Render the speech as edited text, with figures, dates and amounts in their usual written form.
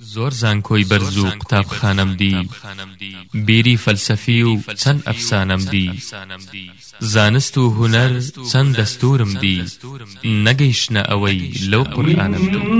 زۆر زانکۆی بەرز و قوتابخانەم دی بیری فەلسەفی و چەند ئەفسانەم دی زانست و هونەر چەند دەستورم دی نەگەیشتنە ئەوەی لەو قورئانم دی